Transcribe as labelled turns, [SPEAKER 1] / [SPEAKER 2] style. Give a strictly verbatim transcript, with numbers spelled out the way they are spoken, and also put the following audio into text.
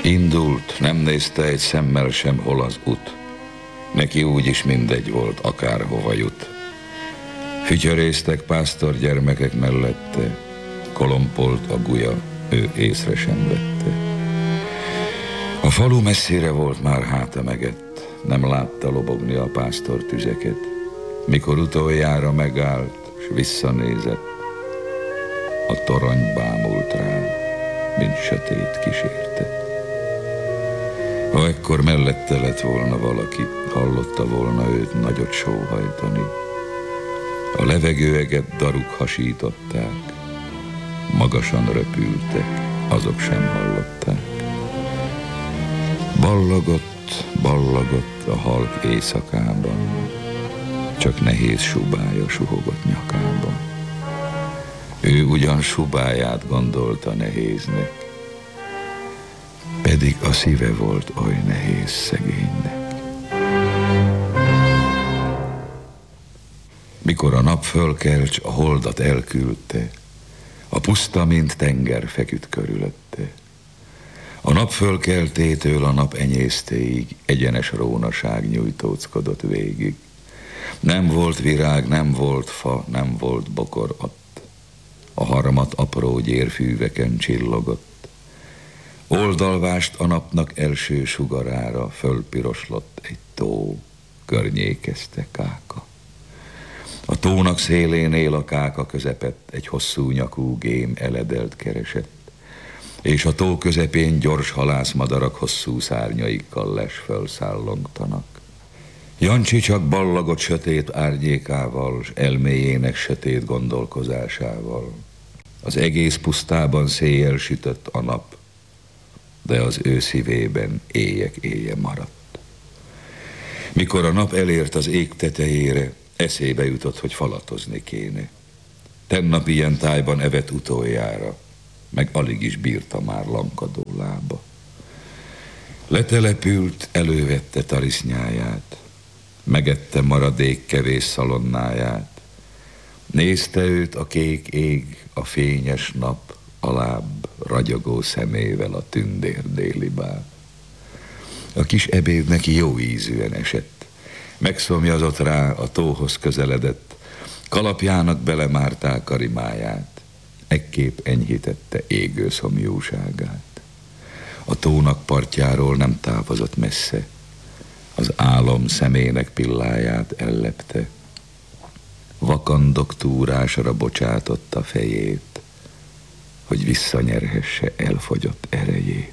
[SPEAKER 1] Indult, nem nézte egy szemmel sem, hol az út. Neki úgyis mindegy volt, akárhova jut. Fütyörésztek pásztor gyermekek mellette, kolompolt a gulya, ő észre sem vette. A falu messzire volt, már háta megett, nem látta lobogni a pásztor tüzeket. Mikor utoljára megállt, s visszanézett, a torony bámult rá, mint sötét kísértet. Ha ekkor mellette lett volna valaki, hallotta volna őt nagyot sóhajtani. A levegőeget daruk hasították, magasan röpültek, azok sem hallották. Ballagott, ballagott a halk éjszakában, csak nehéz subája suhogott nyakában. Ő ugyan subáját gondolta nehéznek, pedig a szíve volt oly nehéz szegénynek. Mikor a nap fölkelcs, a holdat elküldte, a puszta, mint tenger feküdt körülötte. A nap fölkeltétől a nap enyésztéig egyenes rónaság nyújtóckodott végig. Nem volt virág, nem volt fa, nem volt bokor ott. A harmat apró gyérfűveken csillogott. Oldalvást a napnak első sugarára fölpiroslott egy tó, környékezte káka. A tónak szélénél a káka közepett egy hosszú nyakú gém eledelt keresett, és a tó közepén gyors halászmadarak hosszú szárnyaikkal les fölszállongtanak. Jancsi csak ballagott sötét árnyékával, s elméjének sötét gondolkozásával. Az egész pusztában széjjel sütött a nap, de az ő szívében éjek éje maradt. Mikor a nap elért az ég tetejére, eszébe jutott, hogy falatozni kéne. Tennap ilyen tájban evett utoljára, meg alig is bírta már lankadó lába. Letelepült, elővette tarisznyáját, megette maradék kevés szalonnáját. Nézte őt a kék ég, a fényes nap, alább ragyogó szemével a tündér déli báb. A kis ebéd neki jó ízűen esett, megszomjazott rá, a tóhoz közeledett, kalapjának belemárták karimáját, ekképp enyhítette égő szomjúságát. A tónak partjáról nem távozott messze, az álom szemének pilláját ellepte, vakandok túrásra bocsátotta fejét, hogy visszanyerhesse elfogyott erejét.